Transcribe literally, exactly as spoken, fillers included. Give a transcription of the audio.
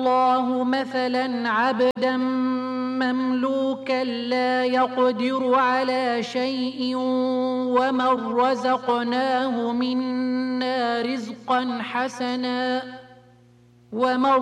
الله مثلا عبدا مملوكا لا يقدر على شيء ومن رزقناه منا رزقا حسنا ومن